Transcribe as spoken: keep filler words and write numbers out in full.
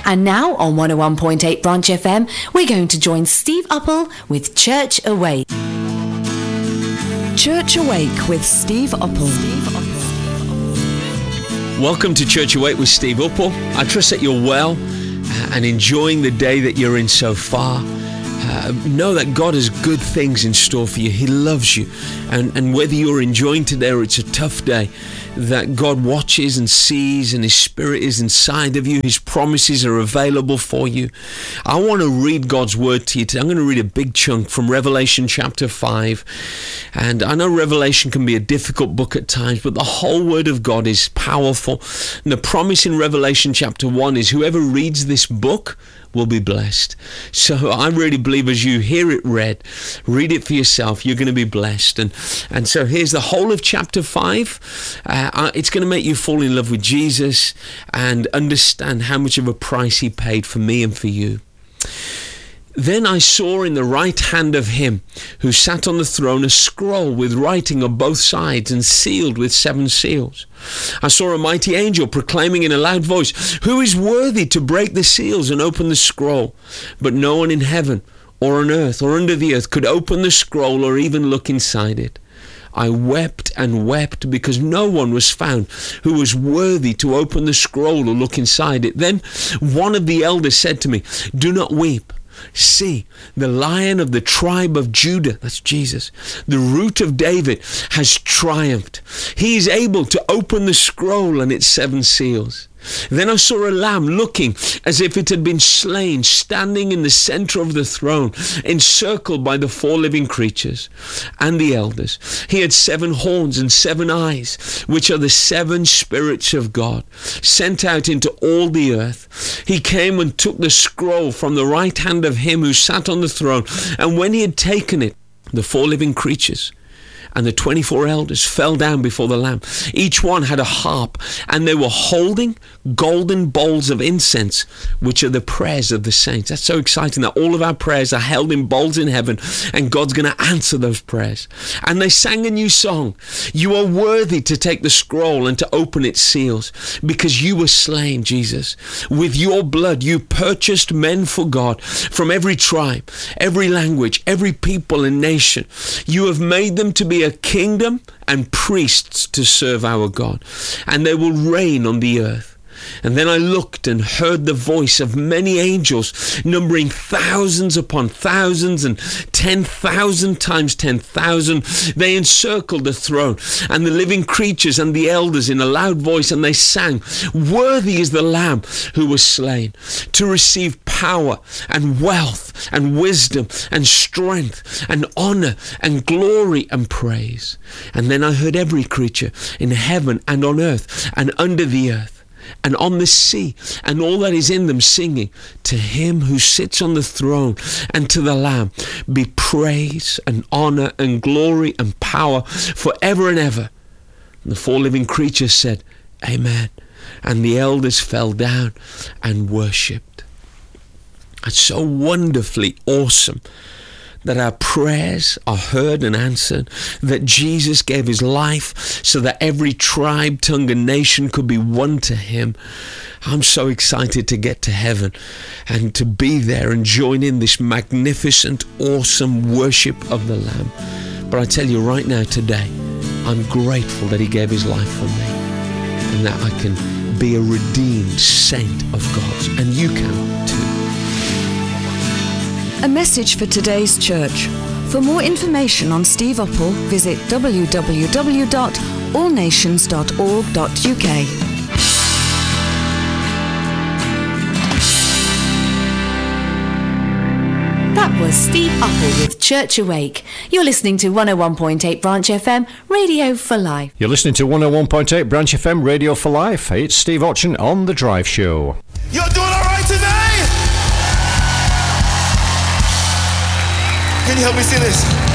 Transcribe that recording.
And now on one oh one point eight Branch F M, we're going to join Steve Uppal with Church Awake. Church Awake with Steve Uppal. Welcome to Church Awake with Steve Uppal. I trust that you're well and enjoying the day that you're in so far. Uh, know that God has good things in store for you. He loves you. And, and whether you're enjoying today or it's a tough day, that God watches and sees and His Spirit is inside of you. His promises are available for you. I want to read God's Word to you today. I'm going to read a big chunk from Revelation chapter five. And I know Revelation can be a difficult book at times, but the whole Word of God is powerful. And the promise in Revelation chapter one is whoever reads this book will be blessed. So I really believe as you hear it read, read it for yourself, you're going to be blessed. And and so here's the whole of chapter five. Uh, it's going to make you fall in love with Jesus and understand how much of a price He paid for me and for you. Then I saw in the right hand of Him who sat on the throne a scroll with writing on both sides and sealed with seven seals. I saw a mighty angel proclaiming in a loud voice, "Who is worthy to break the seals and open the scroll?" But no one in heaven or on earth or under the earth could open the scroll or even look inside it. I wept and wept because no one was found who was worthy to open the scroll or look inside it. Then one of the elders said to me, "Do not weep. See, the Lion of the tribe of Judah," that's Jesus, "the Root of David, has triumphed. He is able to open the scroll and its seven seals." Then I saw a lamb looking as if it had been slain, standing in the center of the throne, encircled by the four living creatures and the elders. He had seven horns and seven eyes, which are the seven spirits of God, sent out into all the earth. He came and took the scroll from the right hand of Him who sat on the throne, and when He had taken it, the four living creatures and the twenty-four elders fell down before the Lamb. Each one had a harp, and they were holding golden bowls of incense, which are the prayers of the saints. That's so exciting that all of our prayers are held in bowls in heaven, and God's going to answer those prayers. And they sang a new song. "You are worthy to take the scroll and to open its seals, because you were slain, Jesus. With your blood you purchased men for God from every tribe, every language, every people and nation. You have made them to be a kingdom and priests to serve our God, and they will reign on the earth." And then I looked and heard the voice of many angels, numbering thousands upon thousands and ten thousand times ten thousand. They encircled the throne and the living creatures and the elders in a loud voice, and they sang, "Worthy is the Lamb who was slain to receive power and wealth and wisdom and strength and honor and glory and praise." And then I heard every creature in heaven and on earth and under the earth and on the sea, and all that is in them, singing, "To Him who sits on the throne and to the Lamb be praise and honor and glory and power forever and ever." And the four living creatures said, "Amen." And the elders fell down and worshipped. It's so wonderfully awesome that our prayers are heard and answered, that Jesus gave His life so that every tribe, tongue and nation could be one to Him. I'm so excited to get to heaven and to be there and join in this magnificent, awesome worship of the Lamb. But I tell you right now, today, I'm grateful that He gave His life for me and that I can be a redeemed saint of God's, and you can too. A message for today's church. For more information on Steve Uppal, visit w w w dot all nations dot org dot u k. That was Steve Uppal with Church Awake. You're listening to one oh one point eight Branch F M, Radio for Life. You're listening to one oh one point eight Branch F M, Radio for Life. It's Steve Otchen on The Drive Show. You're doing all right today? Can you help me see this?